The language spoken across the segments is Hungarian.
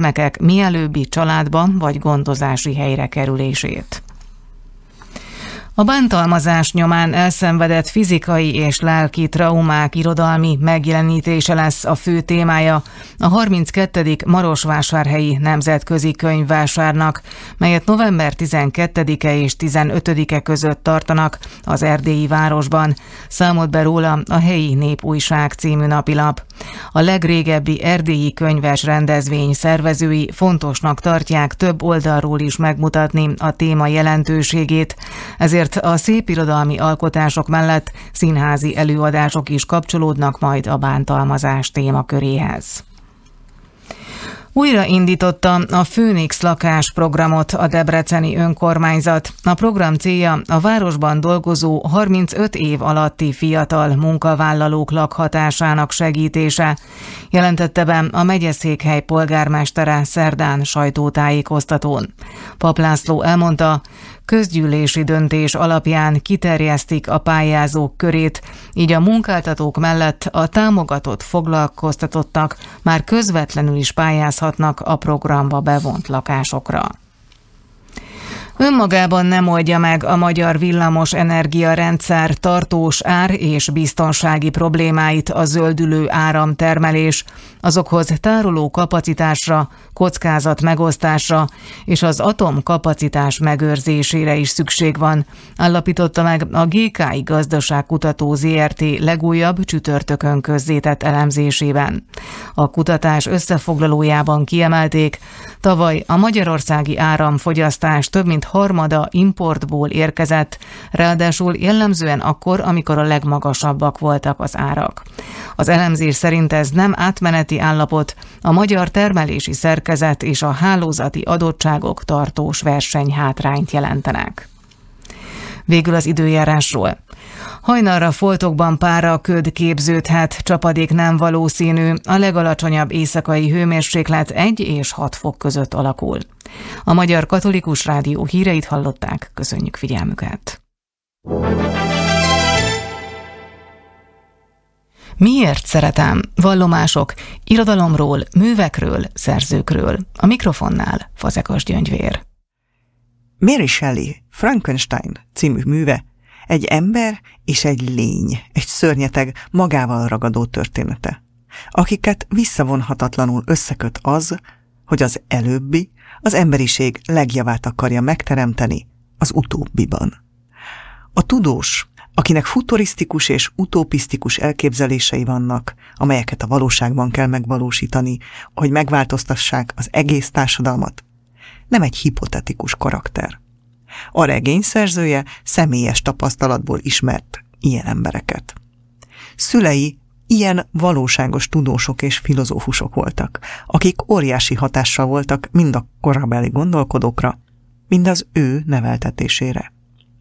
gyermekek mielőbbi családba vagy gondozási helyre kerülését. A bántalmazás nyomán elszenvedett fizikai és lelki traumák irodalmi megjelenítése lesz a fő témája a 32. Marosvásárhelyi Nemzetközi Könyvvásárnak, melyet november 12-e és 15-e között tartanak az erdélyi városban, számolt be róla a Helyi Népújság című napilap. A legrégebbi erdélyi könyves rendezvény szervezői fontosnak tartják több oldalról is megmutatni a téma jelentőségét, ezért a szépirodalmi alkotások mellett színházi előadások is kapcsolódnak majd a bántalmazás témaköréhez. Újraindította a Főnix lakásprogramot a debreceni önkormányzat. A program célja a városban dolgozó 35 év alatti fiatal munkavállalók lakhatásának segítése, jelentette be a megyeszékhely polgármestere szerdán sajtótájékoztatón. Pap László elmondta, közgyűlési döntés alapján kiterjesztik a pályázók körét, így a munkáltatók mellett a támogatott foglalkoztatottak már közvetlenül is pályázhatnak a programba bevont lakásokra. Önmagában nem oldja meg a magyar villamos energiarendszer tartós ár- és biztonsági problémáit a zöldülő áramtermelés, azokhoz tároló kapacitásra, kockázat megosztásra és az atomkapacitás megőrzésére is szükség van, állapította meg a GKI Gazdaságkutató Zrt. Legújabb csütörtökön közzétett elemzésében. A kutatás összefoglalójában kiemelték, tavaly a magyarországi áramfogyasztás több mint harmada importból érkezett, ráadásul jellemzően akkor, amikor a legmagasabbak voltak az árak. Az elemzés szerint ez nem átmeneti állapot, a magyar termelési szerkezet és a hálózati adottságok tartós versenyhátrányt jelentenek. Végül az időjárásról. Hajnalra foltokban pára köd képződhet, csapadék nem valószínű, a legalacsonyabb éjszakai hőmérséklet 1 és 6 fok között alakul. A Magyar Katolikus Rádió híreit hallották, köszönjük figyelmüket! Miért szeretem? Vallomások, irodalomról, művekről, szerzőkről. A mikrofonnál Fazekas Gyöngyvér. Mary Shelley Frankenstein című műve egy ember és egy lény, egy szörnyeteg, magával ragadó története, akiket visszavonhatatlanul összeköt az, hogy az előbbi az emberiség legjavát akarja megteremteni az utóbbiban. A tudós, akinek futurisztikus és utopisztikus elképzelései vannak, amelyeket a valóságban kell megvalósítani, hogy megváltoztassák az egész társadalmat, nem egy hipotetikus karakter. A regény szerzője személyes tapasztalatból ismert ilyen embereket. Szülei ilyen valóságos tudósok és filozófusok voltak, akik óriási hatással voltak mind a korabeli gondolkodókra, mind az ő neveltetésére.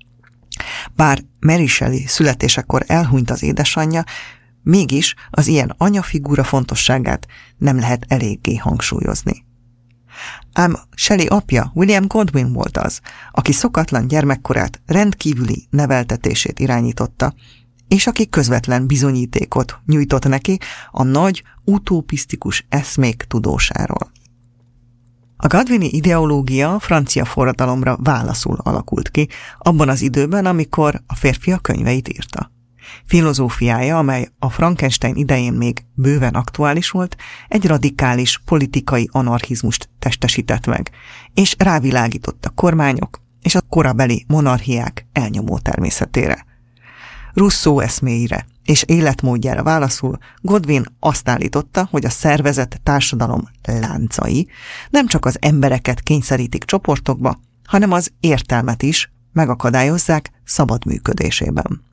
Bár Mary Shelley születésekor elhunyt az édesanyja, mégis az ilyen anyafigura fontosságát nem lehet eléggé hangsúlyozni. Ám Shelley apja, William Godwin volt az, aki szokatlan gyermekkorát rendkívüli neveltetését irányította, és aki közvetlen bizonyítékot nyújtott neki a nagy utopisztikus eszmék tudósáról. A godwini ideológia a francia forradalomra válaszul alakult ki, abban az időben, amikor a férfi a könyveit írta. Filozófiája, amely a Frankenstein idején még bőven aktuális volt, egy radikális politikai anarchizmust testesített meg, és rávilágított a kormányok és a korabeli monarchiák elnyomó természetére. Rousseau eszméire és életmódjára válaszul Godwin azt állította, hogy a szervezett társadalom láncai nem csak az embereket kényszerítik csoportokba, hanem az értelmet is megakadályozzák szabad működésében.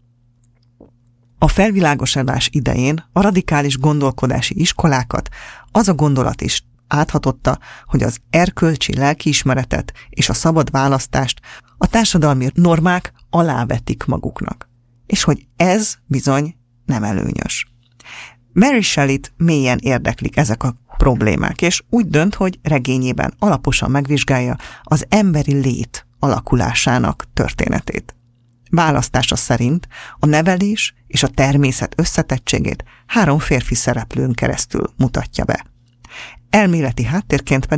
A felvilágosodás idején a radikális gondolkodási iskolákat az a gondolat is áthatotta, hogy az erkölcsi lelkiismeretet és a szabad választást a társadalmi normák alávetik maguknak, és hogy ez bizony nem előnyös. Mary Shelleyt mélyen érdeklik ezek a problémák, és úgy dönt, hogy regényében alaposan megvizsgálja az emberi lét alakulásának történetét. Választása szerint a nevelés és a természet összetettségét 3 férfi szereplőn keresztül mutatja be. Elméleti háttérként pedig